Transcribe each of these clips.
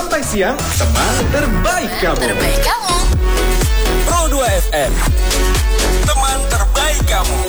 sampai siang, teman terbaik kamu. Pro 2 FM, teman terbaik kamu.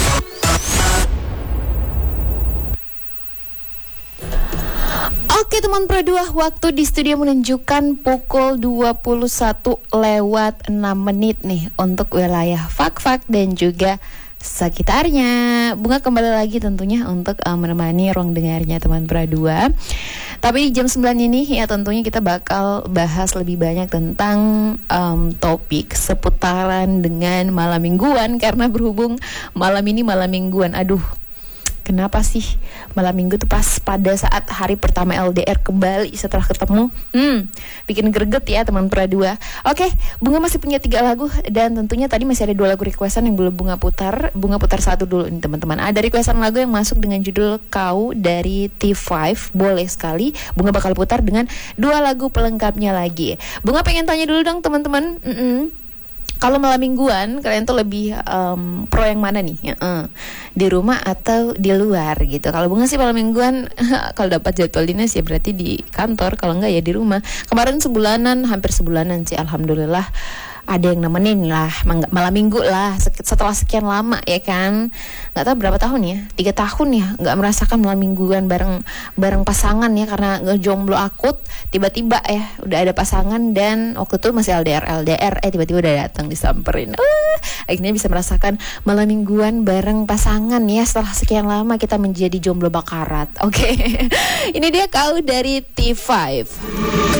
Oke teman Pro 2, waktu di studio menunjukkan pukul 21:06 nih untuk wilayah Fak-Fak dan juga sekitarnya. Bunga kembali lagi tentunya untuk menemani ruang dengarnya teman Pro 2. Tapi di jam 9 ini ya tentunya kita bakal bahas lebih banyak tentang topik seputaran dengan malam mingguan. Karena berhubung malam ini malam mingguan, aduh, kenapa sih malam minggu tuh pas pada saat hari pertama LDR kembali setelah ketemu, bikin greget ya teman Pro 2. Oke, Bunga masih punya 3 lagu dan tentunya tadi masih ada 2 lagu requestan yang belum Bunga putar. Bunga putar satu dulu nih teman-teman. Ada requestan lagu yang masuk dengan judul Kau dari T5, boleh sekali. Bunga bakal putar dengan 2 lagu pelengkapnya lagi. Bunga pengen tanya dulu dong teman-teman. Kalau malam mingguan kalian tuh lebih pro yang mana nih? Di rumah atau di luar gitu. Kalau Bunga sih malam mingguan kalau dapat jadwal dinas ya berarti di kantor, kalau enggak ya di rumah. Kemarin hampir sebulanan sih alhamdulillah ada yang nemenin lah malam minggu lah setelah sekian lama ya kan. Nggak tahu berapa tahun ya, 3 tahun ya nggak merasakan malam mingguan bareng pasangan ya, karena ngejomblo akut. Tiba-tiba ya udah ada pasangan dan waktu itu masih LDR tiba-tiba udah datang disamperin. Akhirnya bisa merasakan malam mingguan bareng pasangan ya setelah sekian lama kita menjadi jomblo bakarat. Oke. Ini dia Kau dari T5.